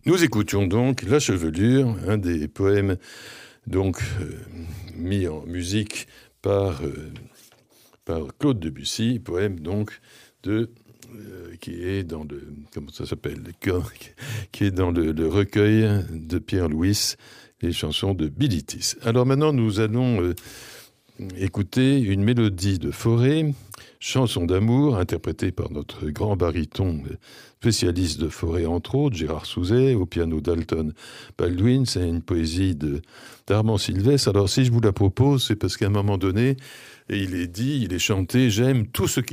Nous écoutions donc La Chevelure, un des poèmes donc mis en musique par Claude Debussy, poème donc qui est dans le comment ça s'appelle qui est dans le recueil de Pierre Louis, les chansons de Bilitis. Alors maintenant nous allons écouter une mélodie de Fauré, chanson d'amour, interprétée par notre grand baryton spécialiste de Fauré, entre autres, Gérard Souzet, au piano d'Alton Baldwin. C'est une poésie d'Armand Sylvestre. Alors si je vous la propose, c'est parce qu'à un moment donné, il est chanté « J'aime tout ce qui